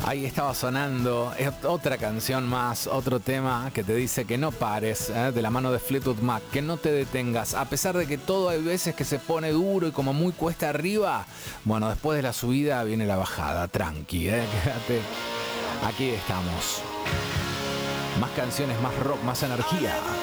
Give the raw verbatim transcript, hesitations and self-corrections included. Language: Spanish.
Ahí estaba sonando otra canción más, otro tema que te dice que no pares, ¿eh? De la mano de Fleetwood Mac, que no te detengas, a pesar de que todo hay veces que se pone duro y como muy cuesta arriba. Bueno, después de la subida viene la bajada, tranqui, ¿eh? Quédate, aquí estamos. Más canciones, más rock, más energía.